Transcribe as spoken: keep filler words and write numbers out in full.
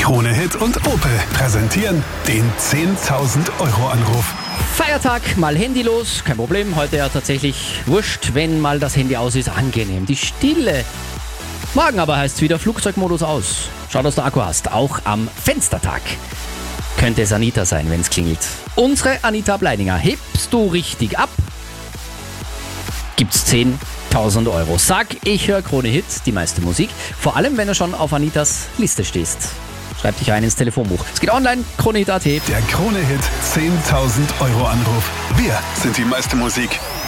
Krone Hit und Opel präsentieren den zehntausend Euro Anruf. Feiertag, mal Handy los, kein Problem. Heute ja tatsächlich wurscht, wenn mal das Handy aus ist, angenehm. Die Stille. Morgen aber heißt es wieder Flugzeugmodus aus. Schau, dass du Akku hast, auch am Fenstertag. Könnte es Anita sein, wenn es klingelt. Unsere Anita Bleininger, hebst du richtig ab, gibt's zehntausend Euro. Sag, ich höre Krone Hit, die meiste Musik. Vor allem, wenn du schon auf Anitas Liste stehst. Schreib dich ein ins Telefonbuch. Es geht online, Krone Hit punkt at. Der Krone Hit zehntausend Euro Anruf. Wir sind die meiste Musik.